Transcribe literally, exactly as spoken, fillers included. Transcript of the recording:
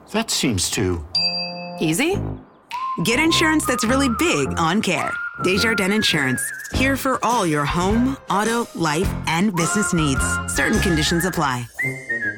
That seems too... Easy? Get insurance that's really big on care. Desjardins Insurance. Here for all your home, auto, life, and business needs. Certain conditions apply.